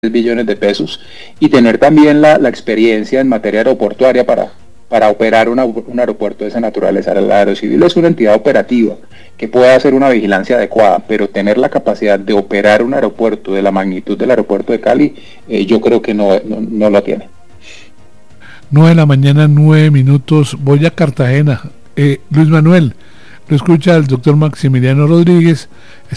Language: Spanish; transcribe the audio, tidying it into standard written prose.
billones de pesos y tener también la experiencia en materia aeroportuaria para operar un aeropuerto de esa naturaleza. La Aerocivil es una entidad operativa que puede hacer una vigilancia adecuada, pero tener la capacidad de operar un aeropuerto de la magnitud del aeropuerto de Cali, yo creo que no la tiene. 9 de la mañana, 9 minutos, voy a Cartagena. Luis Manuel, lo escucha el doctor Maximiliano Rodríguez.